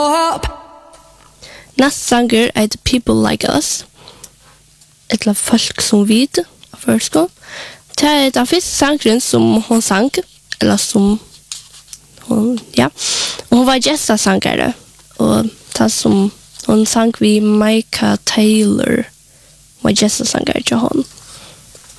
Nästa sanger är The People Like Us. Ett folk som vid först. Det är den första sangren som hon sang. Eller som hon, ja. Och hon var gästasangare. Och det som hon sang vid Micah Taylor var gästasangare till hon.